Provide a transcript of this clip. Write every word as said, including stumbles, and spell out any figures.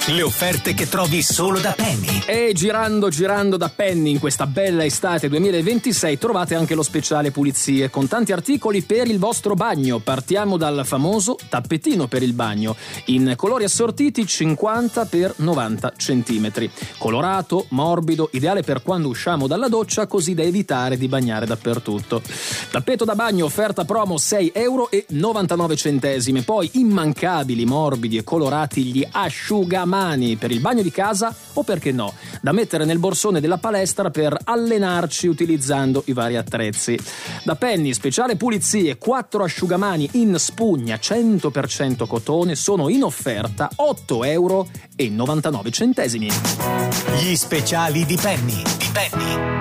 Le offerte che trovi solo da Penny. E girando girando da Penny in questa bella estate duemilaventisei trovate anche lo speciale pulizie con tanti articoli per il vostro bagno. Partiamo dal famoso tappetino per il bagno in colori assortiti cinquanta per novanta centimetri. Colorato, morbido, ideale per quando usciamo dalla doccia, così da evitare di bagnare dappertutto. Tappeto da bagno, offerta promo sei euro e novantanove centesimi. Poi immancabili, morbidi e colorati gli asciugamani per il bagno di casa o, perché no, da mettere nel borsone della palestra per allenarci utilizzando i vari attrezzi. Da Penny, speciale pulizie, quattro asciugamani in spugna cento per cento cotone sono in offerta otto euro e novantanove centesimi. Gli speciali di Penny. Di Penny.